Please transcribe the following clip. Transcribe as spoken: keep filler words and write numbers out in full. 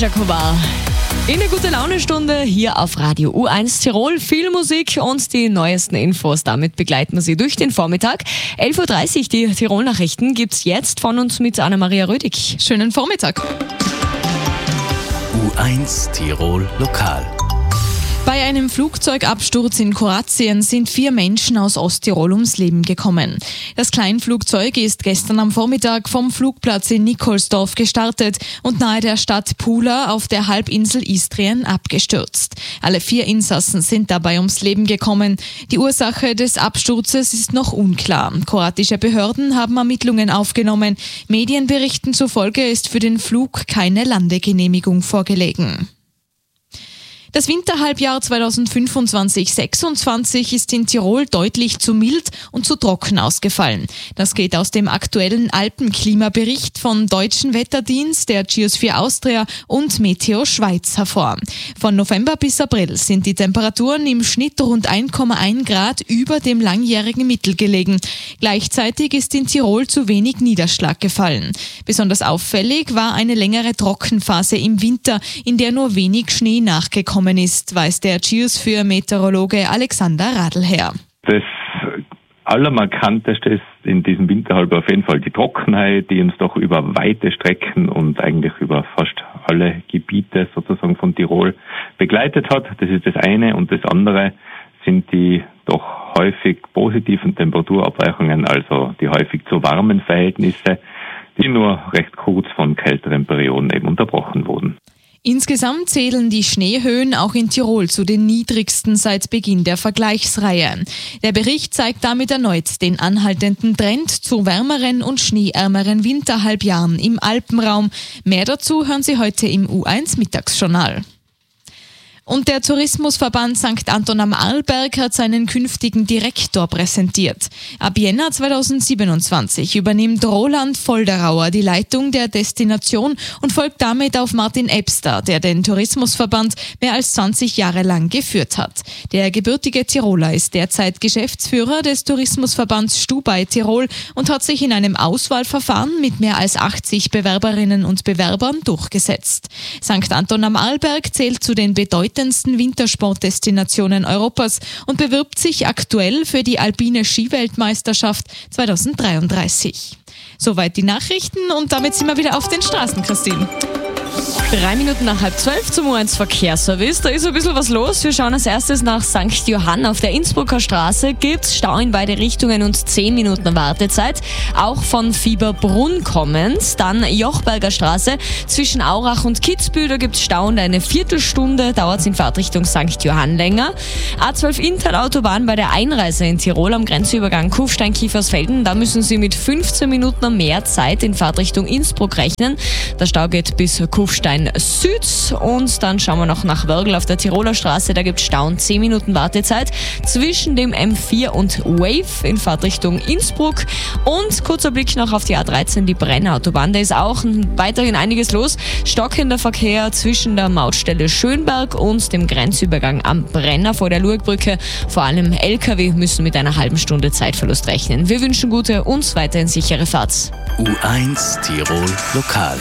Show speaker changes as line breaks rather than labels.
Jacoba. In der Gute-Laune-Stunde hier auf Radio U eins Tirol. Viel Musik und die neuesten Infos. Damit begleiten wir Sie durch den Vormittag. elf Uhr dreißig, die Tirol-Nachrichten gibt's jetzt von uns mit Anna-Maria Rödig.
Schönen Vormittag.
U eins Tirol Lokal.
Bei einem Flugzeugabsturz in Kroatien sind vier Menschen aus Osttirol ums Leben gekommen. Das Kleinflugzeug ist gestern am Vormittag vom Flugplatz in Nikolsdorf gestartet und nahe der Stadt Pula auf der Halbinsel Istrien abgestürzt. Alle vier Insassen sind dabei ums Leben gekommen. Die Ursache des Absturzes ist noch unklar. Kroatische Behörden haben Ermittlungen aufgenommen. Medienberichten zufolge ist für den Flug keine Landegenehmigung vorgelegen. Das Winterhalbjahr zwanzig fünfundzwanzig sechsundzwanzig ist in Tirol deutlich zu mild und zu trocken ausgefallen. Das geht aus dem aktuellen Alpenklimabericht von Deutschen Wetterdienst, der Geosphere Austria und Meteo Schweiz hervor. Von November bis April sind die Temperaturen im Schnitt rund eins Komma eins Grad über dem langjährigen Mittel gelegen. Gleichzeitig ist in Tirol zu wenig Niederschlag gefallen. Besonders auffällig war eine längere Trockenphase im Winter, in der nur wenig Schnee nachgekommen ist, weiß der Geosphere-Meteorologe Alexander Radlherr.
Das Allermarkanteste ist in diesem Winterhalbjahr auf jeden Fall die Trockenheit, die uns doch über weite Strecken und eigentlich über fast alle Gebiete sozusagen von Tirol begleitet hat. Das ist das eine. Und das andere sind die doch häufig positiven Temperaturabweichungen, also die häufig zu warmen Verhältnisse, die nur recht kurz von kälteren Perioden eben unterbrochen wurden.
Insgesamt zählen die Schneehöhen auch in Tirol zu den niedrigsten seit Beginn der Vergleichsreihe. Der Bericht zeigt damit erneut den anhaltenden Trend zu wärmeren und schneeärmeren Winterhalbjahren im Alpenraum. Mehr dazu hören Sie heute im U eins Mittagsjournal. Und der Tourismusverband Sankt Anton am Arlberg hat seinen künftigen Direktor präsentiert. Ab Jänner zweitausendsiebenundzwanzig übernimmt Roland Volderauer die Leitung der Destination und folgt damit auf Martin Ebster, der den Tourismusverband mehr als zwanzig Jahre lang geführt hat. Der gebürtige Tiroler ist derzeit Geschäftsführer des Tourismusverbands Stubai Tirol und hat sich in einem Auswahlverfahren mit mehr als achtzig Bewerberinnen und Bewerbern durchgesetzt. Sankt Anton am Arlberg zählt zu den bedeutendsten Wintersportdestinationen Europas und bewirbt sich aktuell für die alpine Skiweltmeisterschaft zweitausenddreiunddreißig. Soweit die Nachrichten und damit sind wir wieder auf den Straßen, Christine.
Drei Minuten nach halb zwölf zum U eins Verkehrsservice. Da ist ein bisschen was los. Wir schauen als erstes nach Sankt Johann. Auf der Innsbrucker Straße gibt's Stau in beide Richtungen und zehn Minuten Wartezeit. Auch von Fieberbrunn kommend. Dann Jochberger Straße zwischen Aurach und Kitzbühel. Da gibt's Stau und eine Viertelstunde dauert's in Fahrtrichtung Sankt Johann länger. A zwölf Inntal-Autobahn bei der Einreise in Tirol am Grenzübergang Kufstein-Kiefersfelden. Da müssen Sie mit fünfzehn Minuten mehr Zeit in Fahrtrichtung Innsbruck rechnen. Der Stau geht bis Kufstein Süd und dann schauen wir noch nach Wörgl auf der Tiroler Straße. Da gibt es Stau und zehn Minuten Wartezeit zwischen dem M vier und Wave in Fahrtrichtung Innsbruck. Und kurzer Blick noch auf die A dreizehn, die Brennautobahn. Da ist auch weiterhin einiges los. Stockender Verkehr zwischen der Mautstelle Schönberg und dem Grenzübergang am Brenner vor der Lurgbrücke. Vor allem L K W müssen mit einer halben Stunde Zeitverlust rechnen. Wir wünschen gute und weiterhin sichere Fahrt.
U eins Tirol Lokal.